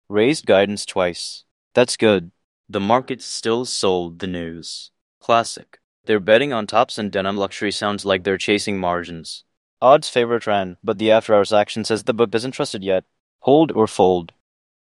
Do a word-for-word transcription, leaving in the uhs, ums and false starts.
Raised guidance twice. That's good. The market still sold the news. Classic. They're betting on tops and denim luxury sounds like they're chasing margins. Odds favor trend, but the after hours action says the book doesn't trust it yet. Hold or fold.